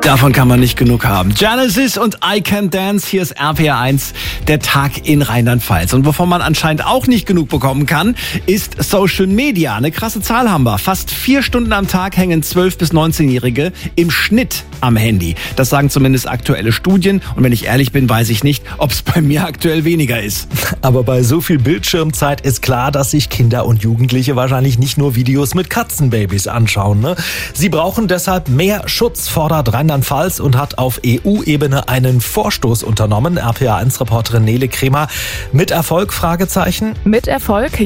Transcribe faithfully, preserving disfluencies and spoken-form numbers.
Davon kann man nicht genug haben. Genesis und I Can Dance, hier ist R P R eins, der Tag in Rheinland-Pfalz. Und wovon man anscheinend auch nicht genug bekommen kann, ist Social Media. Eine krasse Zahl haben wir. Fast vier Stunden am Tag hängen zwölf- bis neunzehnjährige im Schnitt am Handy. Das sagen zumindest aktuelle Studien. Und wenn ich ehrlich bin, weiß ich nicht, ob es bei mir aktuell weniger ist. Aber bei so viel Bildschirmzeit ist klar, dass sich Kinder und Jugendliche wahrscheinlich nicht nur Videos mit Katzenbabys anschauen. Ne? Sie brauchen deshalb mehr Schutz, fordert Rheinland-Pfalz und hat auf E U-Ebene einen Vorstoß unternommen. R P R eins Reporterin Nele Kremer. Mit Erfolg? Fragezeichen. Mit Erfolg.